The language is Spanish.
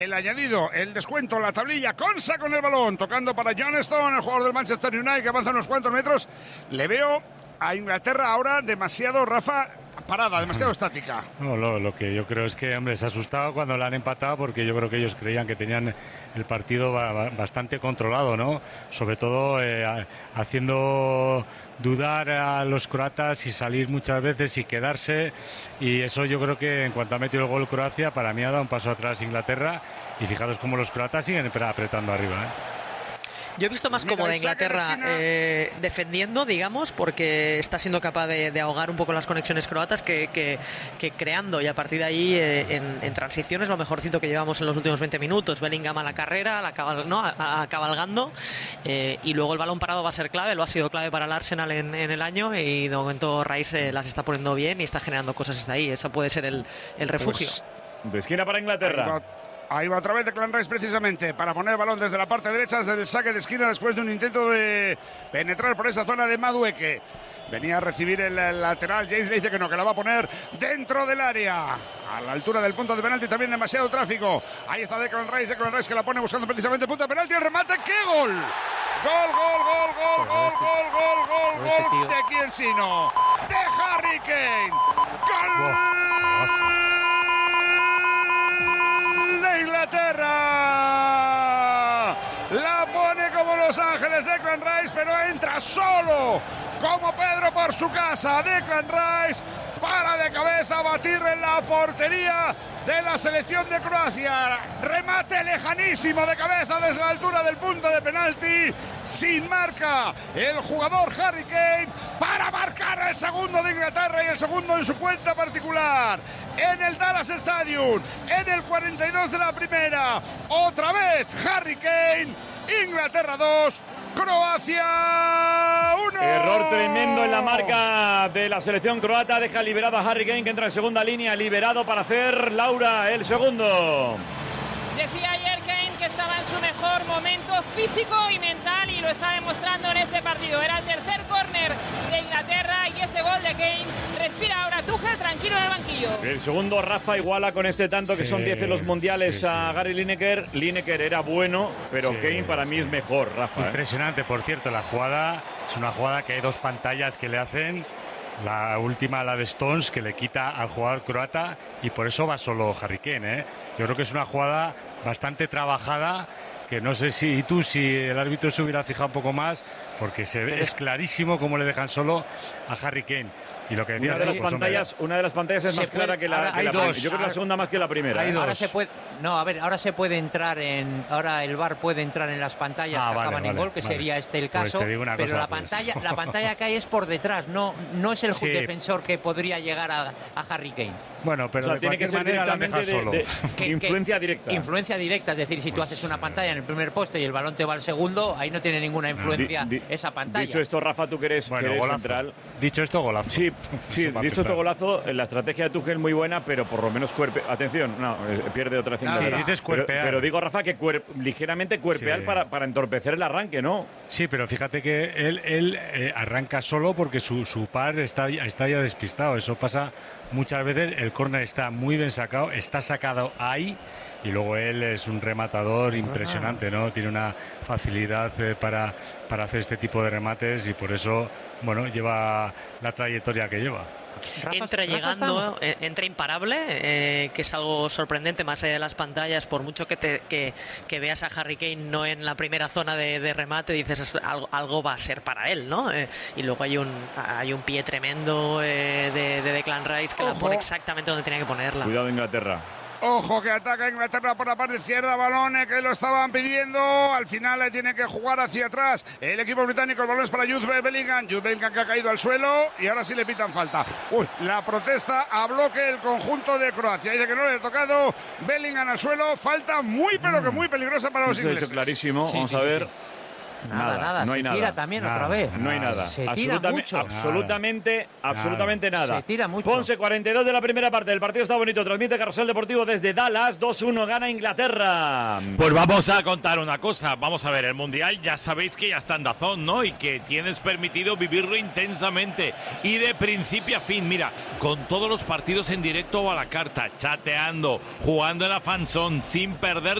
El añadido, el descuento, la tablilla, Konsa con el balón, tocando para John Stone, el jugador del Manchester United que avanza unos cuantos metros. Le veo a Inglaterra ahora demasiado, Rafa, parada, demasiado estática. No, lo que yo creo es que, hombre, se ha asustado cuando la han empatado, porque yo creo que ellos creían que tenían el partido bastante controlado, ¿no? Sobre todo haciendo dudar a los croatas y salir muchas veces y quedarse, y eso yo creo que en cuanto ha metido el gol Croacia, para mí ha dado un paso atrás Inglaterra, y fijaros cómo los croatas siguen apretando arriba, Yo he visto más cómoda Inglaterra defendiendo, digamos, porque está siendo capaz de ahogar un poco las conexiones croatas que creando, y a partir de ahí en transiciones lo mejorcito que llevamos en los últimos 20 minutos. Bellingham a la carrera, cabalgando, y luego el balón parado va a ser clave, lo ha sido clave para el Arsenal en el año, y de momento Rice las está poniendo bien y está generando cosas hasta ahí. Ese puede ser el refugio. Pues, de esquina para Inglaterra. Ahí va otra vez Declan Rice precisamente para poner el balón desde la parte derecha, desde el saque de esquina, después de un intento de penetrar por esa zona de Madueke. Venía a recibir el lateral, James le dice que no, que la va a poner dentro del área, a la altura del punto de penalti, también demasiado tráfico. Ahí está Declan Rice que la pone buscando precisamente el punto de penalti, el remate, ¡qué gol! Gol de quién sino, de Harry Kane. ¡Gol! De Inglaterra, la pone como Los Ángeles Declan Rice, pero entra solo como Pedro por su casa. Declan Rice para de cabeza a batir en la portería de la selección de Croacia. Remate lejanísimo de cabeza desde la altura del punto de penalti, sin marca el jugador Harry Kane para marcar el segundo de Inglaterra, y el segundo en su cuenta particular en el Dallas Stadium, en el 42 de la primera. Otra vez Harry Kane. Inglaterra 2, Croacia 1. Error tremendo en la marca de la selección croata. Deja liberado a Harry Kane, que entra en segunda línea, liberado para hacer Laura el segundo. Decía ayer Kane que estaba en su mejor momento físico y mental, y lo está demostrando en este partido. Era el tercer córner de Inglaterra, y ese gol de Kane respira ahora Tuchel tranquilo en el banquillo. El segundo, Rafa, iguala con este tanto, que son 10 en los mundiales, a Gary Lineker. Lineker era bueno, pero Kane para mí es mejor, Rafa. Impresionante, por cierto, la jugada es una jugada que hay dos pantallas que le hacen. La última, la de Stones, que le quita al jugador croata, y por eso va solo Harry Kane, Yo creo que es una jugada bastante trabajada, que no sé si el árbitro se hubiera fijado un poco más, porque es clarísimo cómo le dejan solo a Harry Kane. Y lo que decías, una de las pantallas es más clara que la primera. Yo creo que la segunda más que la primera. Ahora se puede entrar ahora el VAR puede entrar en las pantallas que acaban en gol, que sería el caso, pues pero la pantalla que hay es por detrás, no es el defensor que podría llegar a Harry Kane. Bueno, pero de tiene que ser manera la deja solo. Influencia directa. Influencia directa, es decir, si tú haces una pantalla en el primer poste y el balón te va al segundo, ahí no tiene ninguna influencia esa pantalla. Dicho esto, Rafa, tú que eres central. Dicho esto, golazo. Sí, dicho esto, golazo. La estrategia de Tuchel muy buena, pero por lo menos atención, pierde otra vez. Dices cuerpear. Pero digo, Rafa, que ligeramente cuerpear para entorpecer el arranque, ¿no? Sí, pero fíjate que él arranca solo porque su par está ya despistado. Eso pasa muchas veces. El córner está muy bien sacado, está sacado ahí, y luego él es un rematador impresionante, ¿no? Tiene una facilidad para hacer este tipo de remates, y por eso, lleva la trayectoria que lleva. Entra imparable, que es algo sorprendente más allá de las pantallas. Por mucho que veas a Harry Kane no en la primera zona de remate, dices algo va a ser para él, ¿no? Y luego hay un pie tremendo de Declan Rice que la pone exactamente donde tenía que ponerla. Cuidado, Inglaterra. Ojo que ataca Inglaterra por la parte izquierda, balones que lo estaban pidiendo, al final le tiene que jugar hacia atrás el equipo británico. El balón es para Jude Bellingham que ha caído al suelo, y ahora sí le pitan falta. La protesta a bloque el conjunto de Croacia, dice que no le ha tocado. Bellingham al suelo, falta muy pero que muy peligrosa para los ingleses. Clarísimo, vamos a ver. Nada. No hay se nada. tira también otra vez. No hay nada. Se tira mucho. Absolutamente nada. Se tira mucho. Ponce, 42 de la primera parte. El partido está bonito. Transmite Carrusel Deportivo desde Dallas. 2-1 gana Inglaterra. Pues vamos a contar una cosa. Vamos a ver, el Mundial ya sabéis que ya está en DAZN, ¿no? Y que tienes permitido vivirlo intensamente. Y de principio a fin, mira, con todos los partidos en directo o a la carta, chateando, jugando en la fanzone, sin perder